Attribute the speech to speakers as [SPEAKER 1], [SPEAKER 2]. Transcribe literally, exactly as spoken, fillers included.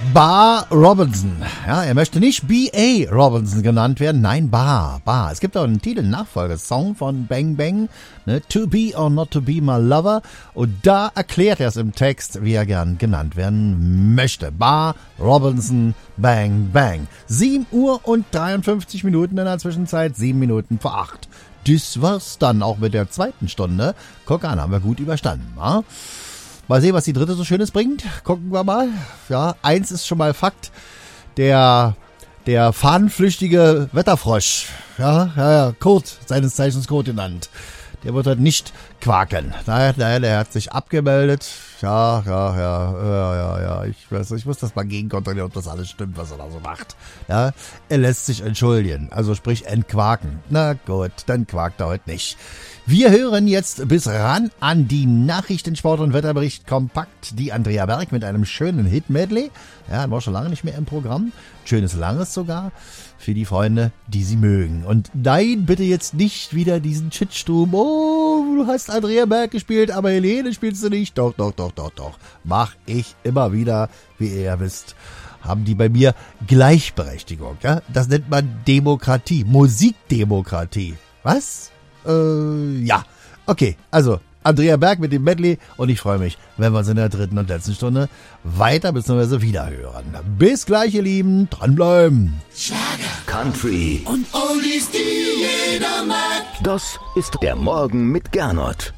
[SPEAKER 1] Bar Robinson. Ja, er möchte nicht B A Robinson genannt werden. Nein, Bar, Bar. Es gibt auch einen Titel, einen Nachfolgesong von Bang Bang, ne? To Be or Not To Be My Lover. Und da erklärt er es im Text, wie er gern genannt werden möchte. Bar Robinson, Bang Bang. sieben Uhr und dreiundfünfzig Minuten in der Zwischenzeit, sieben Minuten vor acht. Das war's dann auch mit der zweiten Stunde. Guck an, haben wir gut überstanden, wa? Mal sehen, was die dritte so Schönes bringt. Gucken wir mal. Ja, eins ist schon mal Fakt. Der, der fahnenflüchtige Wetterfrosch. Ja, ja, ja, Kurt, seines Zeichens Kurt genannt. Der wird halt nicht quaken. Naja, naja, der hat sich abgemeldet. Ja, ja, ja, ja, ja, ja. Ich weiß, ich muss das mal gegenkontrollieren, ob das alles stimmt, was er da so macht. Ja, er lässt sich entschuldigen. Also sprich entquaken. Na gut, dann quakt er heute nicht. Wir hören jetzt bis ran an die Nachrichten, Sport und Wetterbericht kompakt. Die Andrea Berg mit einem schönen Hit-Medley. Ja, war schon lange nicht mehr im Programm. Schönes Langes sogar. Für die Freunde, die sie mögen. Und nein, bitte jetzt nicht wieder diesen Shitsturm. Oh, du hast Andrea Berg gespielt, aber Helene spielst du nicht. Doch, doch, doch, doch, doch. Mach ich immer wieder, wie ihr ja wisst. Haben die bei mir Gleichberechtigung. Ja? Das nennt man Demokratie. Musikdemokratie. Was? Äh, ja. Okay, also Andrea Berg mit dem Medley und ich freue mich, wenn wir uns in der dritten und letzten Stunde weiter bzw. wieder hören. Bis gleich, ihr Lieben. Dranbleiben.
[SPEAKER 2] Schlager, Country
[SPEAKER 3] und Oldies, die jeder mag.
[SPEAKER 2] Das ist der Morgen mit Gernot.